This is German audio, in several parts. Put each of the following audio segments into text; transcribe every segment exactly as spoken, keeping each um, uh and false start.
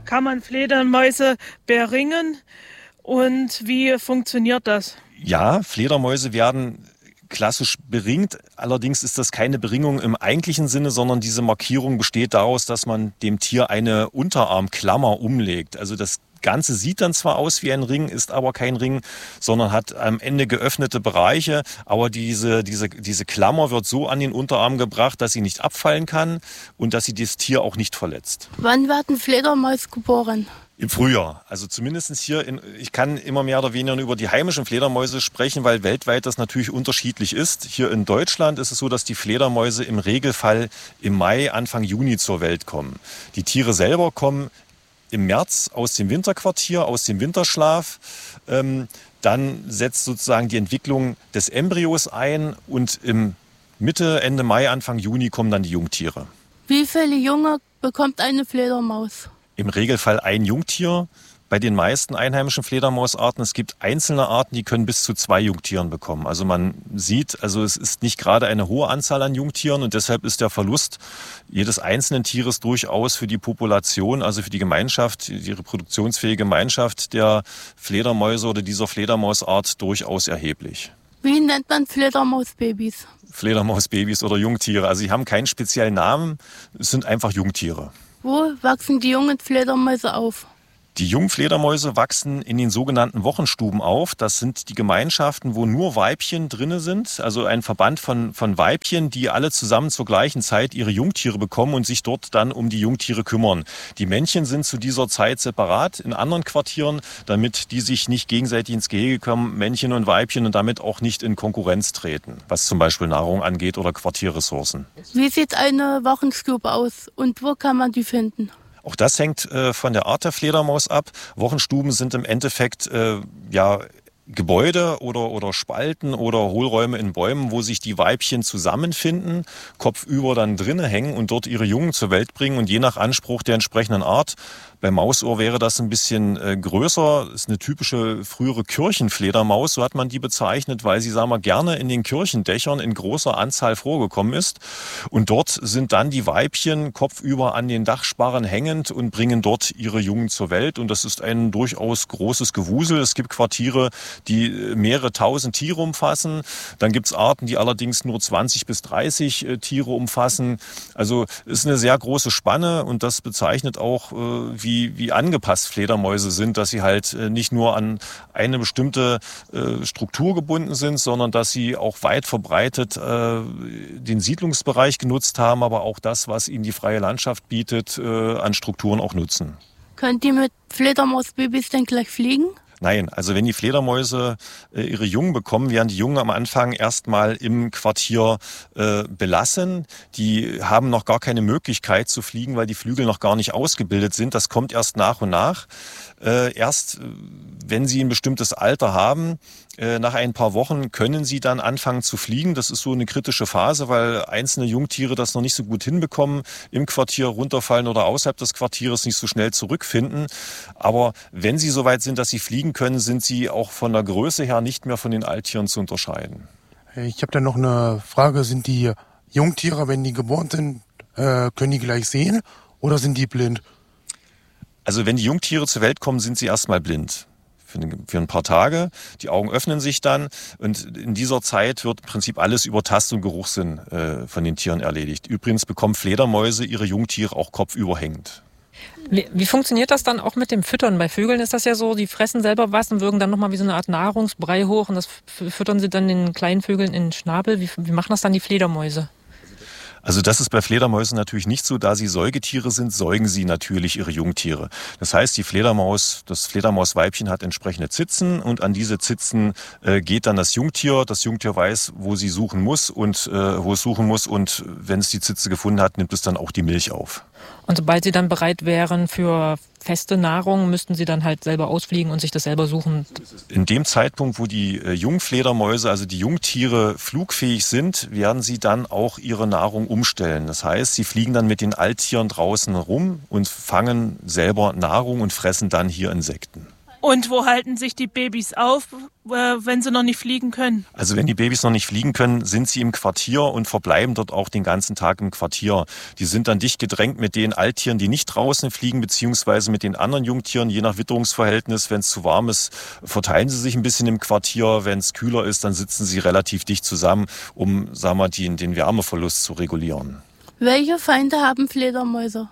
Kann man Fledermäuse beringen und wie funktioniert das? Ja, Fledermäuse werden klassisch beringt. Allerdings ist das keine Beringung im eigentlichen Sinne, sondern diese Markierung besteht daraus, dass man dem Tier eine Unterarmklammer umlegt. Also das Ganze sieht dann zwar aus wie ein Ring, ist aber kein Ring, sondern hat am Ende geöffnete Bereiche. Aber diese, diese, diese Klammer wird so an den Unterarm gebracht, dass sie nicht abfallen kann und dass sie das Tier auch nicht verletzt. Wann werden Fledermäuse geboren? Im Frühjahr. Also zumindest hier, in, ich kann immer mehr oder weniger über die heimischen Fledermäuse sprechen, weil weltweit das natürlich unterschiedlich ist. Hier in Deutschland ist es so, dass die Fledermäuse im Regelfall im Mai, Anfang Juni zur Welt kommen. Die Tiere selber kommen im März aus dem Winterquartier, aus dem Winterschlaf. Ähm, dann setzt sozusagen die Entwicklung des Embryos ein und im Mitte, Ende Mai, Anfang Juni kommen dann die Jungtiere. Wie viele Junge bekommt eine Fledermaus? Im Regelfall ein Jungtier. Bei den meisten einheimischen Fledermausarten, es gibt einzelne Arten, die können bis zu zwei Jungtieren bekommen. Also man sieht, also es ist nicht gerade eine hohe Anzahl an Jungtieren und deshalb ist der Verlust jedes einzelnen Tieres durchaus für die Population, also für die Gemeinschaft, die reproduktionsfähige Gemeinschaft der Fledermäuse oder dieser Fledermausart durchaus erheblich. Wie nennt man Fledermausbabys? Fledermausbabys oder Jungtiere. Also sie haben keinen speziellen Namen, es sind einfach Jungtiere. Wo wachsen die jungen Fledermäuse auf? Die Jungfledermäuse wachsen in den sogenannten Wochenstuben auf. Das sind die Gemeinschaften, wo nur Weibchen drinne sind. Also ein Verband von, von Weibchen, die alle zusammen zur gleichen Zeit ihre Jungtiere bekommen und sich dort dann um die Jungtiere kümmern. Die Männchen sind zu dieser Zeit separat in anderen Quartieren, damit die sich nicht gegenseitig ins Gehege kommen, Männchen und Weibchen, und damit auch nicht in Konkurrenz treten, was zum Beispiel Nahrung angeht oder Quartierressourcen. Wie sieht eine Wochenstube aus und wo kann man die finden? Auch das hängt äh, von der Art der Fledermaus ab. Wochenstuben sind im Endeffekt äh, ja Gebäude oder, oder Spalten oder Hohlräume in Bäumen, wo sich die Weibchen zusammenfinden, kopfüber dann drinnen hängen und dort ihre Jungen zur Welt bringen. Und je nach Anspruch der entsprechenden Art, bei Mausohr wäre das ein bisschen äh, größer, ist eine typische frühere Kirchenfledermaus, so hat man die bezeichnet, weil sie, sagen wir, gerne in den Kirchendächern in großer Anzahl vorgekommen ist. Und dort sind dann die Weibchen kopfüber an den Dachsparren hängend und bringen dort ihre Jungen zur Welt. Und das ist ein durchaus großes Gewusel. Es gibt Quartiere, die mehrere tausend Tiere umfassen. Dann gibt es Arten, die allerdings nur zwanzig bis dreißig äh, Tiere umfassen. Also ist eine sehr große Spanne und das bezeichnet auch, äh, wie, wie angepasst Fledermäuse sind, dass sie halt äh, nicht nur an eine bestimmte äh, Struktur gebunden sind, sondern dass sie auch weit verbreitet äh, den Siedlungsbereich genutzt haben, aber auch das, was ihnen die freie Landschaft bietet, äh, an Strukturen auch nutzen. Können die mit Fledermausbabys denn gleich fliegen? Nein, also wenn die Fledermäuse äh, ihre Jungen bekommen, werden die Jungen am Anfang erstmal im Quartier äh, belassen. Die haben noch gar keine Möglichkeit zu fliegen, weil die Flügel noch gar nicht ausgebildet sind. Das kommt erst nach und nach. Äh, erst wenn sie ein bestimmtes Alter haben, äh, nach ein paar Wochen können sie dann anfangen zu fliegen. Das ist so eine kritische Phase, weil einzelne Jungtiere das noch nicht so gut hinbekommen, im Quartier runterfallen oder außerhalb des Quartiers nicht so schnell zurückfinden. Aber wenn sie soweit sind, dass sie fliegen können, sind sie auch von der Größe her nicht mehr von den Alttieren zu unterscheiden. Ich habe da noch eine Frage. Sind die Jungtiere, wenn die geboren sind, äh, können die gleich sehen oder sind die blind? Also wenn die Jungtiere zur Welt kommen, sind sie erstmal blind. Für, für ein paar Tage. Die Augen öffnen sich dann und in dieser Zeit wird im Prinzip alles über Tast- und Geruchssinn äh, von den Tieren erledigt. Übrigens bekommen Fledermäuse ihre Jungtiere auch kopfüber hängend. Wie, wie funktioniert das dann auch mit dem Füttern? Bei Vögeln ist das ja so, die fressen selber was und würgen dann nochmal wie so eine Art Nahrungsbrei hoch und das füttern sie dann den kleinen Vögeln in den Schnabel. Wie, wie machen das dann die Fledermäuse? Also das ist bei Fledermäusen natürlich nicht so. Da sie Säugetiere sind, säugen sie natürlich ihre Jungtiere. Das heißt, die Fledermaus, das Fledermausweibchen hat entsprechende Zitzen und an diese Zitzen äh, geht dann das Jungtier. Das Jungtier weiß, wo sie suchen muss und äh, wo es suchen muss und wenn es die Zitze gefunden hat, nimmt es dann auch die Milch auf. Und sobald sie dann bereit wären für feste Nahrung, müssten sie dann halt selber ausfliegen und sich das selber suchen? In dem Zeitpunkt, wo die äh, Jungfledermäuse, also die Jungtiere, flugfähig sind, werden sie dann auch ihre Nahrung umstellen. Das heißt, sie fliegen dann mit den Alttieren draußen rum und fangen selber Nahrung und fressen dann hier Insekten. Und wo halten sich die Babys auf, äh, wenn sie noch nicht fliegen können? Also wenn die Babys noch nicht fliegen können, sind sie im Quartier und verbleiben dort auch den ganzen Tag im Quartier. Die sind dann dicht gedrängt mit den Alttieren, die nicht draußen fliegen, beziehungsweise mit den anderen Jungtieren, je nach Witterungsverhältnis. Wenn es zu warm ist, verteilen sie sich ein bisschen im Quartier. Wenn es kühler ist, dann sitzen sie relativ dicht zusammen, um, sagen wir, den, den Wärmeverlust zu regulieren. Welche Feinde haben Fledermäuse?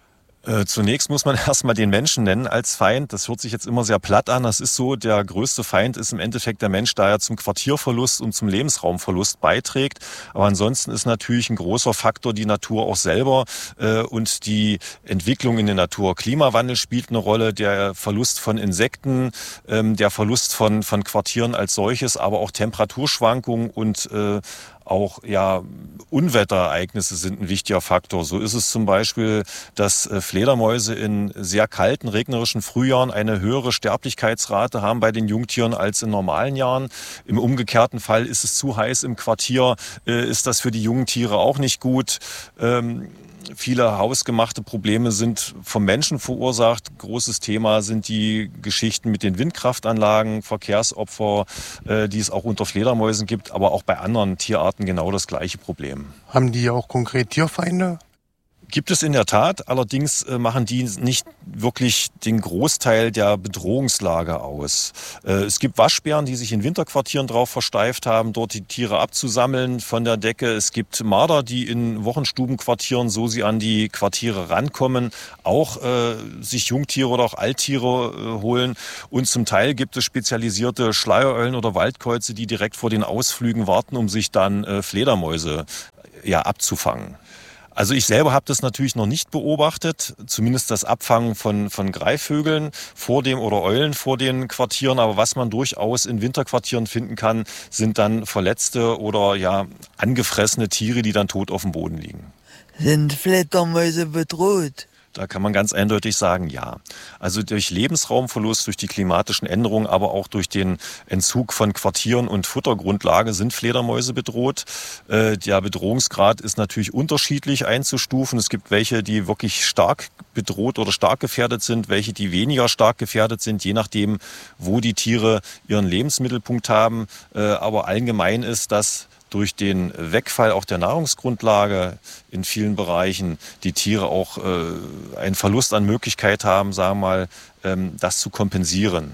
Äh, zunächst muss man erstmal den Menschen nennen als Feind. Das hört sich jetzt immer sehr platt an. Das ist so, der größte Feind ist im Endeffekt der Mensch, da er zum Quartierverlust und zum Lebensraumverlust beiträgt. Aber ansonsten ist natürlich ein großer Faktor die Natur auch selber äh, und die Entwicklung in der Natur. Klimawandel spielt eine Rolle, der Verlust von Insekten, ähm, der Verlust von, von Quartieren als solches, aber auch Temperaturschwankungen und äh, Auch ja, Unwetterereignisse sind ein wichtiger Faktor. So ist es zum Beispiel, dass Fledermäuse in sehr kalten, regnerischen Frühjahren eine höhere Sterblichkeitsrate haben bei den Jungtieren als in normalen Jahren. Im umgekehrten Fall ist es zu heiß im Quartier, äh, ist das für die jungen Tiere auch nicht gut. Ähm, Viele hausgemachte Probleme sind vom Menschen verursacht. Großes Thema sind die Geschichten mit den Windkraftanlagen, Verkehrsopfer, äh, die es auch unter Fledermäusen gibt, aber auch bei anderen Tierarten genau das gleiche Problem. Haben die auch konkret Tierfeinde? Gibt es in der Tat, allerdings äh, machen die nicht wirklich den Großteil der Bedrohungslage aus. Äh, es gibt Waschbären, die sich in Winterquartieren drauf versteift haben, dort die Tiere abzusammeln von der Decke. Es gibt Marder, die in Wochenstubenquartieren, so sie an die Quartiere rankommen, auch äh, sich Jungtiere oder auch Alttiere äh, holen. Und zum Teil gibt es spezialisierte Schleiereulen oder Waldkäuze, die direkt vor den Ausflügen warten, um sich dann äh, Fledermäuse ja, abzufangen. Also ich selber habe das natürlich noch nicht beobachtet, zumindest das Abfangen von, von Greifvögeln vor dem oder Eulen vor den Quartieren. Aber was man durchaus in Winterquartieren finden kann, sind dann verletzte oder ja angefressene Tiere, die dann tot auf dem Boden liegen. Sind Fledermäuse bedroht? Da kann man ganz eindeutig sagen, ja. Also durch Lebensraumverlust, durch die klimatischen Änderungen, aber auch durch den Entzug von Quartieren und Futtergrundlage sind Fledermäuse bedroht. Äh, der Bedrohungsgrad ist natürlich unterschiedlich einzustufen. Es gibt welche, die wirklich stark bedroht oder stark gefährdet sind, welche, die weniger stark gefährdet sind, je nachdem, wo die Tiere ihren Lebensmittelpunkt haben. Äh, aber allgemein ist, dass durch den Wegfall auch der Nahrungsgrundlage in vielen Bereichen die Tiere auch äh, einen Verlust an Möglichkeit haben, sagen wir mal, ähm, das zu kompensieren.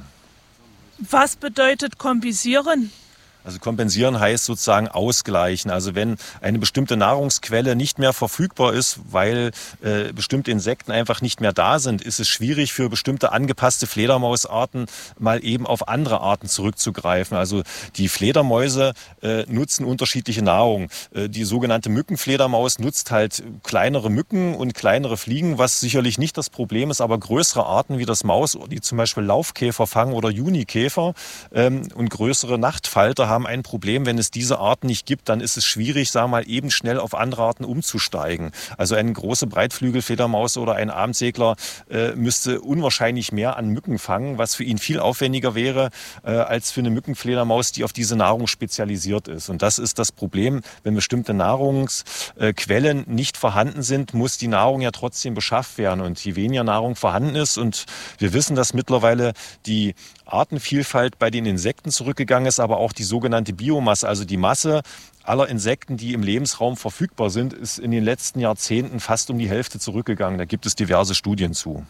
Was bedeutet kompensieren? Also kompensieren heißt sozusagen ausgleichen. Also wenn eine bestimmte Nahrungsquelle nicht mehr verfügbar ist, weil äh, bestimmte Insekten einfach nicht mehr da sind, ist es schwierig für bestimmte angepasste Fledermausarten mal eben auf andere Arten zurückzugreifen. Also die Fledermäuse äh, nutzen unterschiedliche Nahrung. Äh, die sogenannte Mückenfledermaus nutzt halt kleinere Mücken und kleinere Fliegen, was sicherlich nicht das Problem ist, aber größere Arten wie das Maus, die zum Beispiel Laufkäfer fangen oder Junikäfer ähm, und größere Nachtfalter haben ein Problem. Wenn es diese Arten nicht gibt, dann ist es schwierig, sagen wir mal, eben schnell auf andere Arten umzusteigen. Also eine große Breitflügelfledermaus oder ein Abendsegler äh, müsste unwahrscheinlich mehr an Mücken fangen, was für ihn viel aufwendiger wäre, äh, als für eine Mückenfledermaus, die auf diese Nahrung spezialisiert ist. Und das ist das Problem. Wenn bestimmte Nahrungsquellen nicht vorhanden sind, muss die Nahrung ja trotzdem beschafft werden. Und je weniger Nahrung vorhanden ist, und wir wissen, dass mittlerweile die Artenvielfalt bei den Insekten zurückgegangen ist, aber auch die sogenannte Biomasse, also die Masse aller Insekten, die im Lebensraum verfügbar sind, ist in den letzten Jahrzehnten fast um die Hälfte zurückgegangen. Da gibt es diverse Studien zu.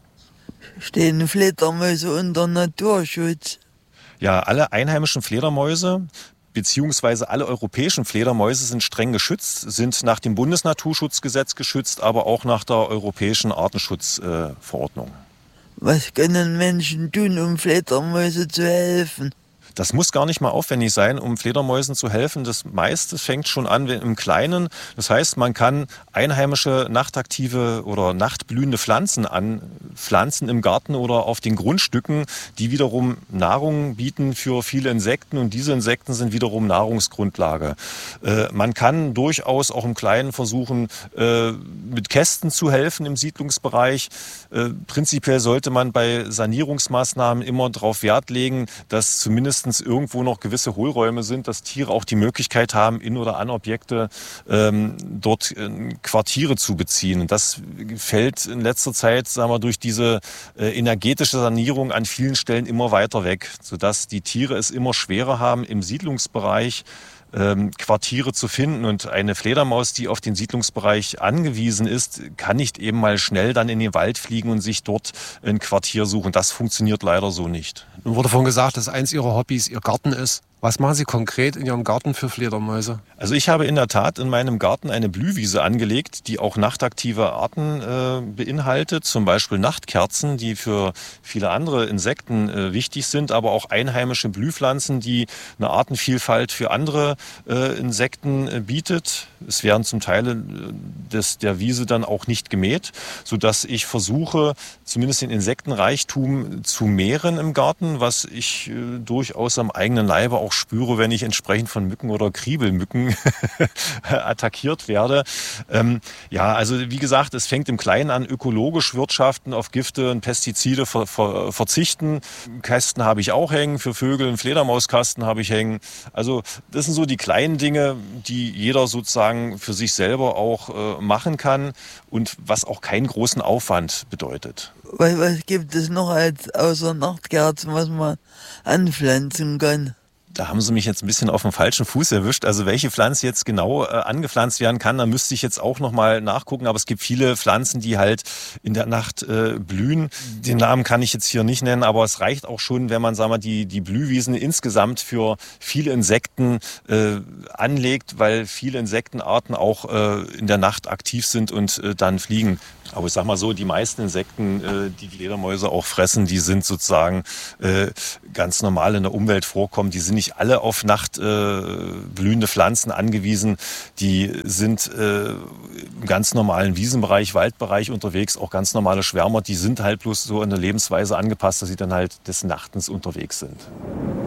Stehen Fledermäuse unter Naturschutz? Ja, alle einheimischen Fledermäuse beziehungsweise alle europäischen Fledermäuse sind streng geschützt, sind nach dem Bundesnaturschutzgesetz geschützt, aber auch nach der Europäischen Artenschutzverordnung. Was können Menschen tun, um Fledermäuse zu helfen? Das muss gar nicht mal aufwendig sein, um Fledermäusen zu helfen. Das meiste fängt schon an im Kleinen. Das heißt, man kann einheimische, nachtaktive oder nachtblühende Pflanzen anpflanzen im Garten oder auf den Grundstücken, die wiederum Nahrung bieten für viele Insekten. Und diese Insekten sind wiederum Nahrungsgrundlage. Äh, man kann durchaus auch im Kleinen versuchen, äh, mit Kästen zu helfen im Siedlungsbereich. Äh, prinzipiell sollte man bei Sanierungsmaßnahmen immer darauf Wert legen, dass zumindest wenigstens irgendwo noch gewisse Hohlräume sind, dass Tiere auch die Möglichkeit haben, in oder an Objekte ähm, dort äh, Quartiere zu beziehen. Und das fällt in letzter Zeit, sagen wir, durch diese äh, energetische Sanierung an vielen Stellen immer weiter weg, sodass die Tiere es immer schwerer haben, im Siedlungsbereich ähm, Quartiere zu finden. Und eine Fledermaus, die auf den Siedlungsbereich angewiesen ist, kann nicht eben mal schnell dann in den Wald fliegen und sich dort ein Quartier suchen. Das funktioniert leider so nicht. Nun wurde vorhin gesagt, dass eins Ihrer Hobbys Ihr Garten ist. Was machen Sie konkret in Ihrem Garten für Fledermäuse? Also ich habe in der Tat in meinem Garten eine Blühwiese angelegt, die auch nachtaktive Arten äh, beinhaltet. Zum Beispiel Nachtkerzen, die für viele andere Insekten äh, wichtig sind, aber auch einheimische Blühpflanzen, die eine Artenvielfalt für andere äh, Insekten äh, bietet. Es werden zum Teil äh, des, der Wiese dann auch nicht gemäht, sodass ich versuche, zumindest den Insektenreichtum zu mehren im Garten, was ich äh, durchaus am eigenen Leibe auch spüre, wenn ich entsprechend von Mücken oder Kriebelmücken attackiert werde. Ähm, ja, also wie gesagt, es fängt im Kleinen an, ökologisch wirtschaften, auf Gifte und Pestizide ver, ver, verzichten. Kästen habe ich auch hängen für Vögel, einen Fledermauskasten habe ich hängen. Also das sind so die kleinen Dinge, die jeder sozusagen für sich selber auch äh, machen kann und was auch keinen großen Aufwand bedeutet. Was, was gibt es noch als außer Nachtkerzen, was man anpflanzen kann? Da haben Sie mich jetzt ein bisschen auf dem falschen Fuß erwischt. Also welche Pflanze jetzt genau äh, angepflanzt werden kann, da müsste ich jetzt auch noch mal nachgucken. Aber es gibt viele Pflanzen, die halt in der Nacht äh, blühen. Den Namen kann ich jetzt hier nicht nennen, aber es reicht auch schon, wenn man, sagen wir, die, die Blühwiesen insgesamt für viele Insekten äh, anlegt, weil viele Insektenarten auch äh, in der Nacht aktiv sind und äh, dann fliegen. Aber ich sag mal so, die meisten Insekten, äh, die Fledermäuse auch fressen, die sind sozusagen äh, ganz normal in der Umwelt vorkommen. Die sind nicht alle auf Nacht äh, blühende Pflanzen angewiesen. Die sind äh, im ganz normalen Wiesenbereich, Waldbereich unterwegs, auch ganz normale Schwärmer. Die sind halt bloß so in der Lebensweise angepasst, dass sie dann halt des Nachtens unterwegs sind.